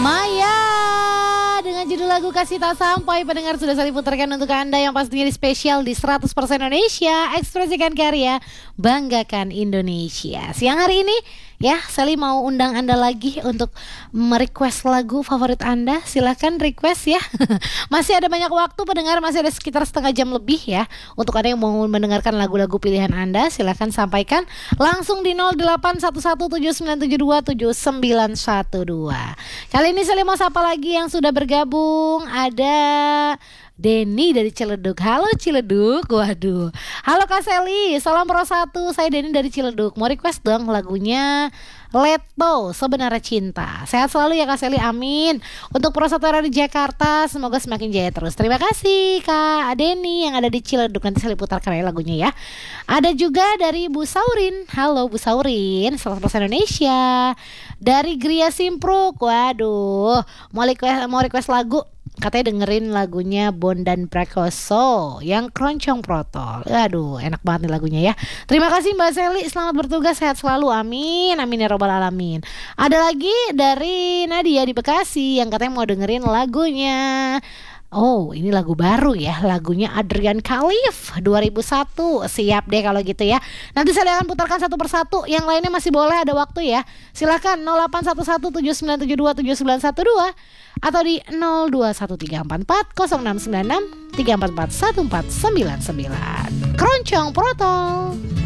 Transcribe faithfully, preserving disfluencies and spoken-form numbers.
Maya dengan judul lagu Kasih Tak Sampai. Pendengar sudah saya putarkan untuk Anda yang pastinya di spesial di seratus persen Indonesia. Ekspresikan karya, banggakan Indonesia. Siang hari ini ya, Sally mau undang Anda lagi untuk merequest lagu favorit Anda. Silahkan request ya. Masih ada banyak waktu pendengar, masih ada sekitar setengah jam lebih ya. Untuk Anda yang mau mendengarkan lagu-lagu pilihan Anda, silahkan sampaikan langsung di nol delapan satu satu tujuh sembilan tujuh dua tujuh sembilan satu dua. Kali ini Sally mau sapa lagi yang sudah bergabung. Ada Denny dari Ciledug. Halo Ciledug. Waduh. Halo Kak Sally, salam pro satu. Saya Denny dari Ciledug. Mau request dong lagunya Leto, Sebenarnya Cinta. Sehat selalu ya Kak Sally, amin. Untuk pro satu di Jakarta, semoga semakin jaya terus. Terima kasih Kak Denny yang ada di Ciledug. Nanti Sally putarkan ya lagunya ya. Ada juga dari Bu Saurin. Halo Bu Saurin, seratus persen Indonesia. Dari Gria Simpruk. Waduh, mau request, mau request lagu. Katanya dengerin lagunya Bondan Prakoso yang Keroncong Protol. Aduh, enak banget nih lagunya ya. Terima kasih Mbak Sally, selamat bertugas, sehat selalu, amin. Amin ya robbal alamin. Ada lagi dari Nadia di Bekasi yang katanya mau dengerin lagunya. Oh, ini lagu baru ya, lagunya Adrian Khalif dua ribu satu. Siap deh kalau gitu ya. Nanti saya akan putarkan satu persatu. Yang lainnya masih boleh, ada waktu ya. Silakan nol delapan satu satu tujuh sembilan tujuh dua tujuh sembilan satu dua atau di nol dua satu tiga empat empat nol enam sembilan enam tiga empat empat satu empat sembilan sembilan. Keroncong Protol.